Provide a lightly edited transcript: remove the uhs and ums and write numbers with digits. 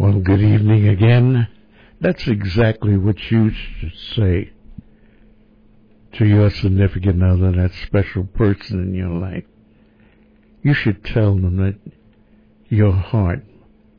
Well, good evening again. That's exactly what you should say to your significant other, that special person in your life. You should tell them that your heart